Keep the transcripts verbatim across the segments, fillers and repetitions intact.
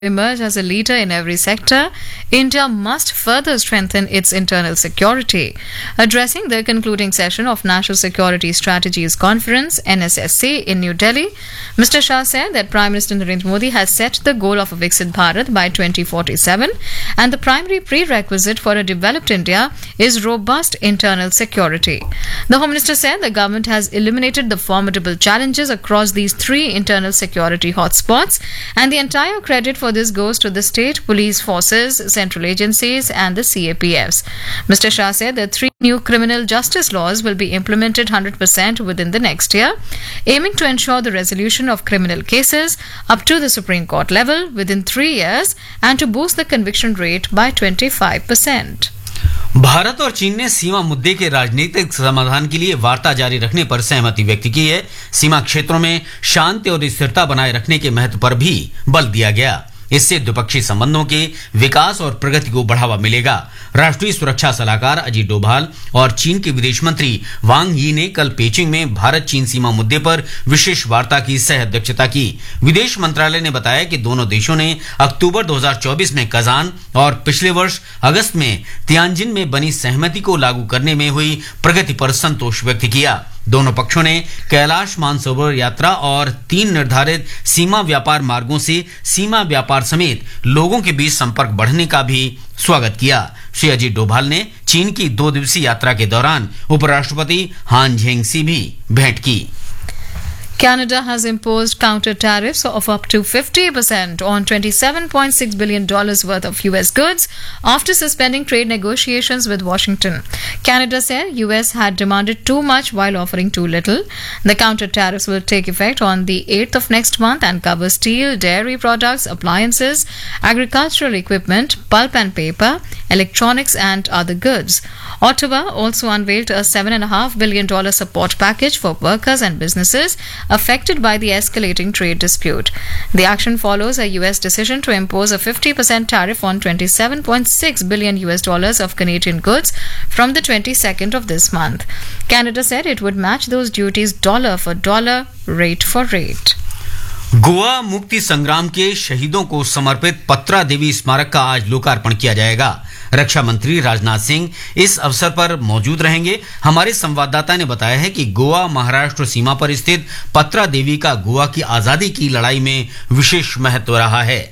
emerge as a leader in every sector, India must further strengthen its internal security. Addressing the concluding session of National Security Strategies Conference (N S S C) in New Delhi, Mister Shah said that Prime Minister Narendra Modi has set the goal of a Viksit Bharat by twenty forty-seven, and the primary prerequisite for a developed India is robust internal security. The Home Minister said the government has eliminated the formidable challenges across these three internal security hotspots, and the entire credit for this goes to the state police forces, central agencies and the C A P Fs. Mister Shah said that three new criminal justice laws will be implemented one hundred percent within the next year, aiming to ensure the resolution of criminal cases up to the Supreme Court level within three years and to boost the conviction rate by twenty-five percent. Bharat और चीन ने सीमा मुद्दे के राजनीतिक समाधान के लिए वार्ता जारी रखने पर सहमति व्यक्त की है। सीमा क्षेत्रों में शांति और स्थिरता बनाए रखने के महत्व पर भी बल दिया गया। इससे द्विपक्षीय संबंधों के विकास और प्रगति को बढ़ावा मिलेगा। राष्ट्रीय सुरक्षा सलाहकार अजीत डोभाल और चीन के विदेश मंत्री वांग यी ने कल पेचिंग में भारत चीन सीमा मुद्दे पर विशेष वार्ता की सह अध्यक्षता की। विदेश मंत्रालय ने बताया कि दोनों देशों ने अक्टूबर दो हज़ार चौबीस में कजान और पिछले वर्ष अगस्त में तियानजिन में बनी सहमति को लागू करने में हुई प्रगति पर संतोष व्यक्त किया। दोनों पक्षों ने कैलाश मानसरोवर यात्रा और तीन निर्धारित सीमा व्यापार मार्गों से सीमा व्यापार समेत लोगों के बीच संपर्क बढ़ने का भी स्वागत किया। श्री अजीत डोभाल ने चीन की दो दिवसीय यात्रा के दौरान उपराष्ट्रपति हान झेंग से भी भेंट की। Canada has imposed counter tariffs of up to fifty percent on twenty-seven point six billion dollars worth of U S goods after suspending trade negotiations with Washington. Canada said U S had demanded too much while offering too little. The counter tariffs will take effect on the eighth of next month and cover steel, dairy products, appliances, agricultural equipment, pulp and paper, electronics and other goods. Ottawa also unveiled a seven point five billion dollars support package for workers and businesses affected by the escalating trade dispute. The action follows a U S decision to impose a fifty percent tariff on twenty-seven point six billion U S dollars of Canadian goods from the twenty-second of this month. Canada said it would match those duties dollar for dollar, rate for rate. Goa मुक्ति संग्राम के शहीदों को समर्पित पत्रा देवी स्मारक का आज लोकार्पण किया जाएगा। रक्षा मंत्री राजनाथ सिंह इस अवसर पर मौजूद रहेंगे। हमारे संवाददाता ने बताया है कि गोवा महाराष्ट्र सीमा पर स्थित पत्रा देवी का गोवा की आजादी की लड़ाई में विशेष महत्व रहा है।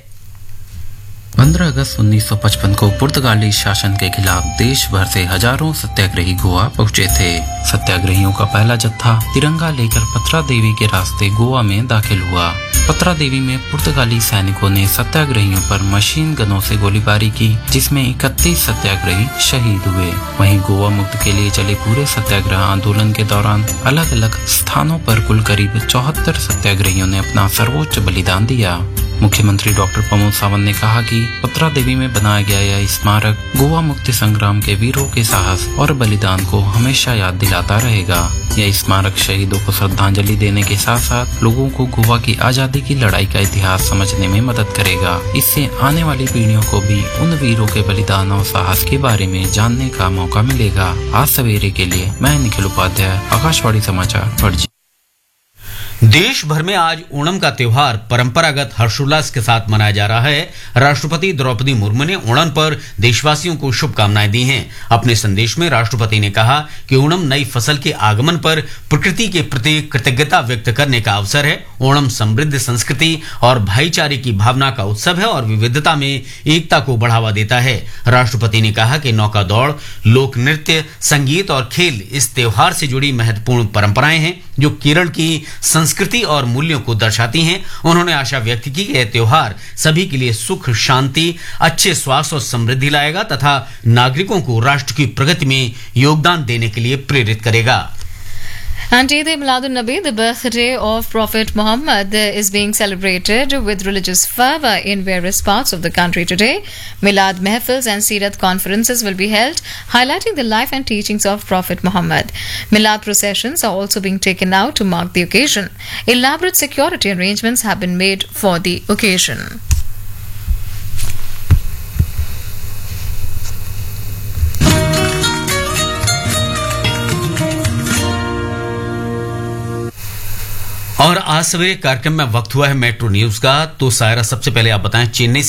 पंद्रह अगस्त उन्नीस सौ पचपन को पुर्तगाली शासन के खिलाफ देश भर से हजारों सत्याग्रही गोवा पहुंचे थे। सत्याग्रहियों का पहला जत्था तिरंगा लेकर पत्रा देवी के रास्ते गोवा में दाखिल हुआ। पत्रा देवी में पुर्तगाली सैनिकों ने सत्याग्रहियों पर मशीन गनों से गोलीबारी की, जिसमें इकतीस सत्याग्रही शहीद हुए। वहीं गोवा मुक्ति के लिए चले पूरे सत्याग्रह आंदोलन के दौरान अलग अलग स्थानों पर कुल करीब चौहत्तर सत्याग्रहियों ने अपना सर्वोच्च बलिदान दिया। मुख्यमंत्री डॉक्टर प्रमोद सावंत ने कहा कि पत्रा देवी में बनाया गया यह स्मारक गोवा मुक्ति संग्राम के वीरों के साहस और बलिदान को हमेशा याद दिलाता रहेगा। यह स्मारक शहीदों को श्रद्धांजलि देने के साथ साथ लोगों को गोवा की आजादी की लड़ाई का इतिहास समझने में मदद करेगा। इससे आने वाली पीढ़ियों को भी उन वीरों के बलिदान और साहस के बारे में जानने का मौका मिलेगा। आज सवेरे के लिए मैं निखिल उपाध्याय, आकाशवाणी समाचार, पणजी। देश भर में आज ओणम का त्योहार परंपरागत हर्षोल्लास के साथ मनाया जा रहा है। राष्ट्रपति द्रौपदी मुर्मू ने ओणम पर देशवासियों को शुभकामनाएं दी हैं। अपने संदेश में राष्ट्रपति ने कहा कि ओणम नई फसल के आगमन पर प्रकृति के प्रति कृतज्ञता व्यक्त करने का अवसर है। ओणम समृद्ध संस्कृति और भाईचारे की भावना का उत्सव है और विविधता में एकता को बढ़ावा देता है। राष्ट्रपति ने कहा कि नौका दौड़, लोक नृत्य, संगीत और खेल इस त्योहार से जुड़ी महत्वपूर्ण परंपराएं हैं जो केरल की संस्कृति और मूल्यों को दर्शाती हैं। उन्होंने आशा व्यक्त की कि यह त्योहार सभी के लिए सुख, शांति, अच्छे स्वास्थ्य और समृद्धि लाएगा तथा नागरिकों को राष्ट्र की प्रगति में योगदान देने के लिए प्रेरित करेगा। And Eid Milad-un-Nabi, the birthday of Prophet Muhammad, is being celebrated with religious fervour in various parts of the country today. Milad Mehfils and Sirat conferences will be held, highlighting the life and teachings of Prophet Muhammad. Milad processions are also being taken out to mark the occasion. Elaborate security arrangements have been made for the occasion. और आज सवेरे कार्यक्रम में वक्त हुआ है metro news का। तो सायरा, सबसे पहले आप बताएं चेन्नई